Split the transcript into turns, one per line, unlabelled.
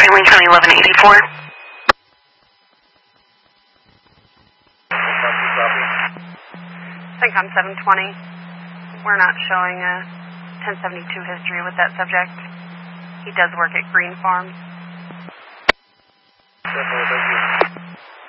Wayne County 1184.
CENTCOM 720. We're not showing a 1072 history with that subject. He does work at Green Farms.